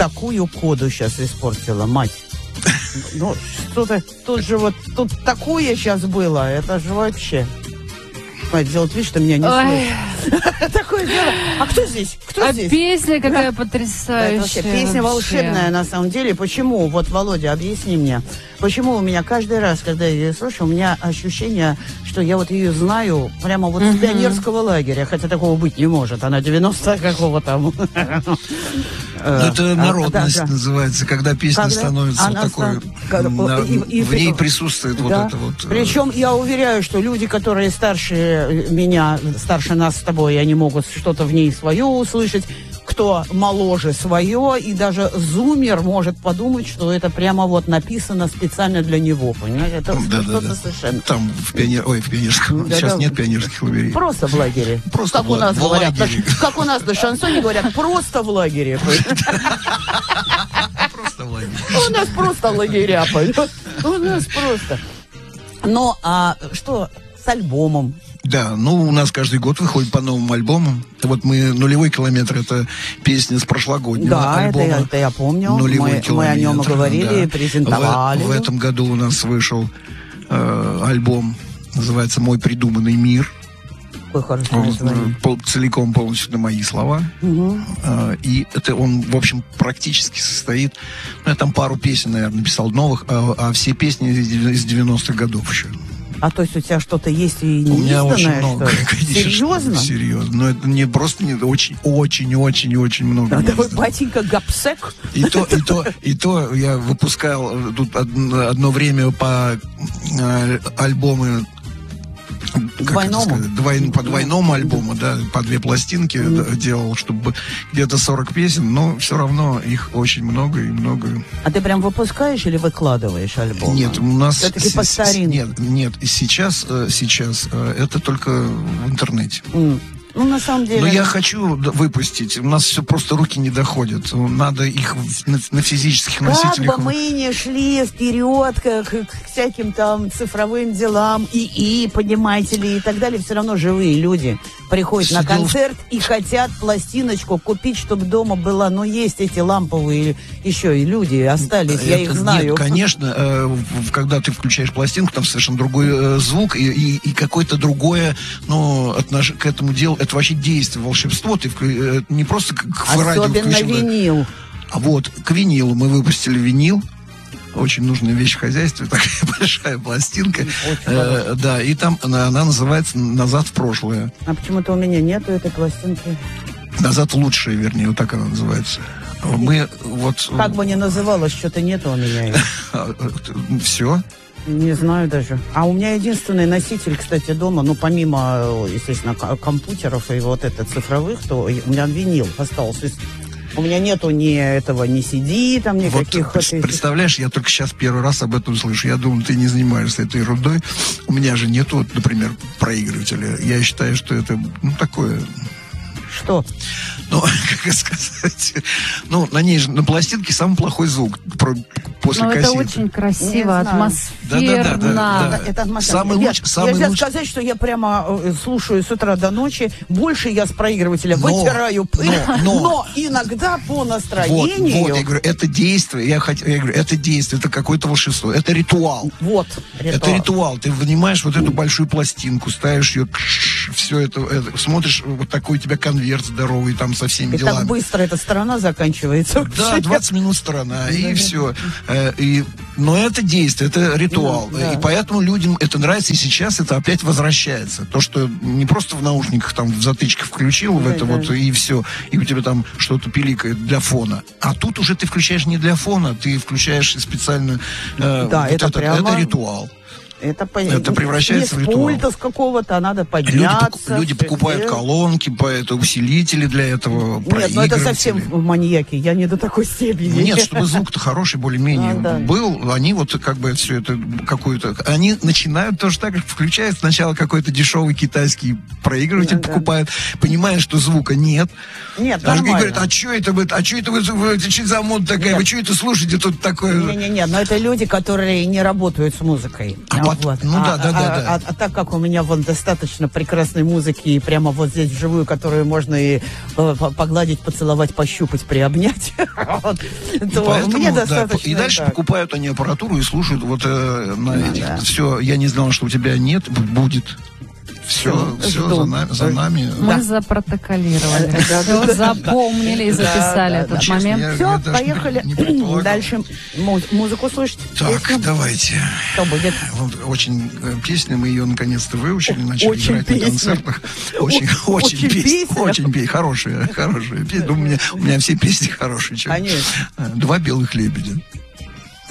такую коду сейчас испортила, мать. Ну, что-то, тут же вот, тут такое сейчас было, это же вообще... Делать вид, что меня не слышит. Такое дело. А кто здесь? Кто здесь? Песня какая потрясающая. Песня волшебная, на самом деле. Почему? Вот, Володя, объясни мне. Почему у меня каждый раз, когда я ее слышу, у меня ощущение, что я вот ее знаю прямо вот с пионерского лагеря. Хотя такого быть не может. Она 90 какого там. Это народность называется, когда песня становится вот такой... В ней присутствует вот это вот... Причем я уверяю, что люди, которые старше меня, старше нас с тобой, они могут что-то в ней свое услышать, кто моложе свое, и даже зумер может подумать, что это прямо вот написано специально для него, понимаете? Это что-то совершенно... Там в пионерском... Сейчас нет пионерских лагерей. Просто в лагере. Просто как у нас говорят, как у нас на шансоне говорят, просто в лагере. Просто в лагере. У нас просто лагеря, у нас просто. Ну, а что с альбомом? Да, ну, у нас каждый год выходит по новым альбомам. Вот мы «Нулевой километр» — это песня с прошлогоднего альбома. Да, это я помню. Мы о нем говорили, презентовали. В этом году у нас вышел альбом, называется «Мой придуманный мир». Какое хорошее название. Целиком полностью на мои слова. И это он, в общем, практически состоит... Ну, я там пару песен, наверное, написал новых, а все песни из 90-х годов еще. А то есть у тебя что-то есть и не у меня изданное, очень много, конечно. Серьезно? Серьезно. Но это не просто очень много. Да, такой батенька Гапсек. И то я выпускал тут одно время по альбомы. По двойному альбому, да, по 2 пластинки делал, чтобы где-то 40 песен, но все равно их очень много и много. А ты прям выпускаешь или выкладываешь альбом? Нет, у нас... Все-таки по старинке. Нет, сейчас это только в интернете. Ну, на самом деле... Но я хочу выпустить. У нас все просто руки не доходят. Надо их на физических носителях... Как бы мы не шли вперед к всяким там цифровым делам, понимаете ли, и так далее, все равно живые люди приходят на концерт и хотят пластиночку купить, чтобы дома была. Но есть эти ламповые еще и люди остались, я их знаю. Нет, конечно, когда ты включаешь пластинку, там совершенно другой звук и какое-то другое, отношение к этому делу. Это вообще действие, волшебство. Ты не просто к радио включил. Особенно винил. А вот к винилу мы выпустили винил. Очень нужная вещь в хозяйстве, такая большая пластинка. Да, и там она называется «Назад в прошлое». А почему-то у меня нету этой пластинки. «Назад в лучшее», вернее, вот так она называется. Мы вот... Как бы ни называлось, что-то нету у меня ее. Все? Не знаю даже. А у меня единственный носитель, кстати, дома, помимо, естественно, компьютеров и вот это цифровых, то у меня винил остался. У меня нету ни CD, там, никаких... Вот, представляешь, я только сейчас первый раз об этом слышу. Я думаю, ты не занимаешься этой ерундой. У меня же нету, например, проигрывателя. Я считаю, что это, такое... Что? Как сказать... на ней же, на пластинке самый плохой звук после кассеты. Это очень красиво, атмосферно. Да. Это атмосферно. Я хочу сказать, что я прямо слушаю с утра до ночи. Больше я с проигрывателя вытираю пыль. Но иногда по настроению... Вот, я говорю, это действие. Я говорю, это действие, это какое-то волшебство. Это ритуал. Вот, ритуал. Это ритуал. Ты вынимаешь вот эту большую пластинку, ставишь ее, все это смотришь, вот такой у тебя конверт здоровый, там со всеми делами. И так быстро эта сторона заканчивается. Да, 20 минут сторона, и все. Но это действие, это ритуал. И поэтому людям это нравится, и сейчас это опять возвращается. То, что не просто в наушниках, там, в затычках включил, и все, и у тебя там что-то пиликает для фона. А тут уже ты включаешь не для фона, ты включаешь специально... это ритуал. Это превращается в ритуал. Не с пульта с какого-то, а надо подняться. Люди покупают колонки, усилители для этого, Нет, это совсем маньяки, я не до такой степени. Нет, чтобы звук-то хороший более-менее был, они вот как бы все это какую-то... Они начинают тоже так, включают сначала какой-то дешевый китайский проигрыватель, покупают, понимая, что звука нет. Нет, даже нормально. говорят, а что это вы что за мода такая, вы что это слушаете тут такое? Не, но это люди, которые не работают с музыкой. Вот. Ну да. А так как у меня вон достаточно прекрасной музыки, и прямо вот здесь вживую, которую можно и погладить, поцеловать, пощупать, приобнять, то мне достаточно. И дальше покупают они аппаратуру и слушают вот на этих. Все, я не знала, что у тебя нет, будет. Все за нами. Мы запротоколировали. Все запомнили и записали этот момент. Все, поехали дальше музыку слушать. Так, давайте. Что будет? Очень песня, мы ее наконец-то выучили, начали играть на концертах. Очень песня. Хорошая песня. У меня все песни хорошие. Конечно. «Два белых лебедя».